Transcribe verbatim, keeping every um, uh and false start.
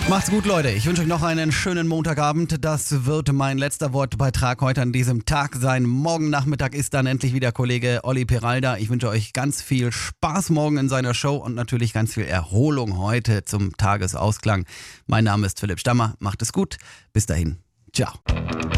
Macht's gut, Leute. Ich wünsche euch noch einen schönen Montagabend. Das wird mein letzter Wortbeitrag heute an diesem Tag sein. Morgen Nachmittag ist dann endlich wieder Kollege Olli Peralda. Ich wünsche euch ganz viel Spaß morgen in seiner Show und natürlich ganz viel Erholung heute zum Tagesausklang. Mein Name ist Philipp Stammer. Macht es gut. Bis dahin. Ciao.